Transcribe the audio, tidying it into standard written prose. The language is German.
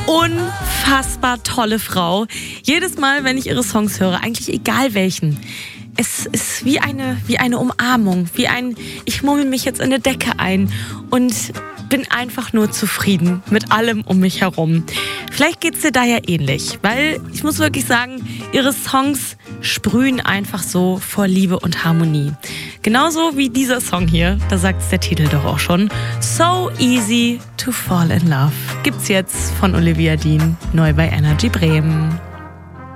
unfassbar tolle Frau. Jedes Mal, wenn ich ihre Songs höre, eigentlich egal welchen, es ist wie eine Umarmung, ich murmel mich jetzt in eine Decke ein und bin einfach nur zufrieden mit allem um mich herum. Vielleicht geht's dir da ja ähnlich, weil ich muss wirklich sagen, ihre Songs sprühen einfach so vor Liebe und Harmonie. Genauso wie dieser Song hier, da sagt's der Titel doch auch schon. So Easy to Fall in Love. Gibt's jetzt von Olivia Dean, neu bei Energy Bremen.